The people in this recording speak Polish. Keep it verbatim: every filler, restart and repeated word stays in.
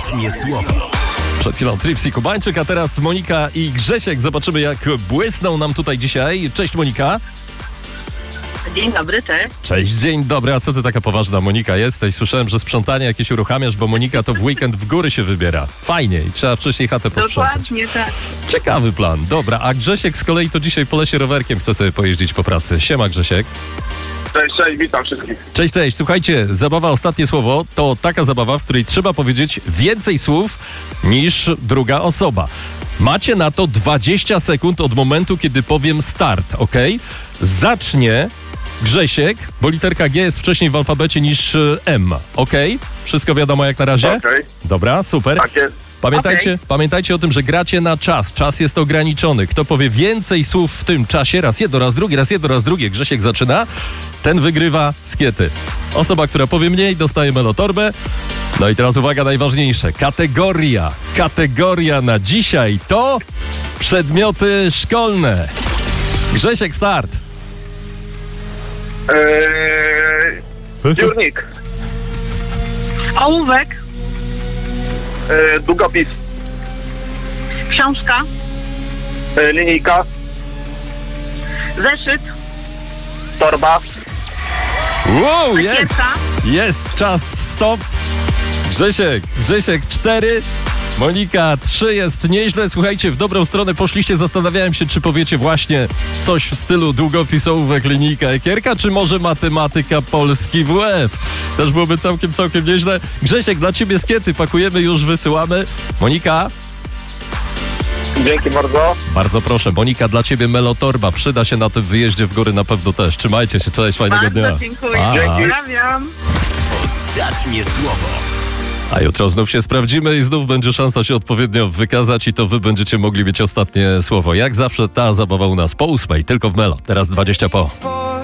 Ostatnie słowo. Przed chwilą Tripsy Kubańczyk, a teraz Monika i Grzesiek. Zobaczymy, jak błysną nam tutaj dzisiaj. Cześć, Monika. Dzień dobry, cześć. Cześć, dzień dobry. A co ty taka poważna, Monika, jesteś? Słyszałem, że sprzątanie jakieś uruchamiasz, bo Monika to w weekend w góry się wybiera. Fajnie i trzeba wcześniej chatę posprzątać. Dokładnie tak. Ciekawy plan. Dobra, a Grzesiek z kolei to dzisiaj po lesie rowerkiem chce sobie pojeździć po pracy. Siema, Grzesiek. Cześć, cześć, witam wszystkich. Cześć, cześć. Słuchajcie, zabawa Ostatnie Słowo to taka zabawa, w której trzeba powiedzieć więcej słów niż druga osoba. Macie na to dwadzieścia sekund od momentu, kiedy powiem start, ok? Zacznie Grzesiek, bo literka G jest wcześniej w alfabecie niż M, ok? Wszystko wiadomo jak na razie? Okej, okay. Dobra, super. Tak jest. Pamiętajcie, Okay. pamiętajcie o tym, że gracie na czas. Czas jest ograniczony. Kto powie więcej słów w tym czasie, raz jedno, raz drugie, raz jedno, raz drugie, Grzesiek zaczyna, ten wygrywa skiety. Osoba, która powie mniej, dostaje melotorbę. No i teraz uwaga, najważniejsze. Kategoria. Kategoria na dzisiaj to przedmioty szkolne. Grzesiek, start. Eee, dziurnik. Ołówek, Eee, długopis. książka, Eee, linijka. zeszyt, Torba. Wow, jest! kiesa. Jest, czas, stop. Grzesiek, Grzesiek, cztery. Monika, trzy, jest nieźle. Słuchajcie, w dobrą stronę poszliście. Zastanawiałem się, czy powiecie właśnie coś w stylu długopis, ołówek, linijka, ekierka, czy może matematyka, polski, W F. Też byłoby całkiem, całkiem nieźle. Grzesiek, dla ciebie skiety pakujemy, już wysyłamy. Monika? Dzięki bardzo. Bardzo proszę. Monika, dla ciebie melotorba. Przyda się na tym wyjeździe w góry na pewno też. Trzymajcie się, cześć, fajnego dnia. Bardzo dziękuję. Pa. Pozdrawiam. Ostatnie słowo. A jutro znów się sprawdzimy i znów będzie szansa się odpowiednio wykazać i to wy będziecie mogli mieć ostatnie słowo. Jak zawsze ta zabawa u nas po ósmej, tylko w Melo. Teraz dwadzieścia po.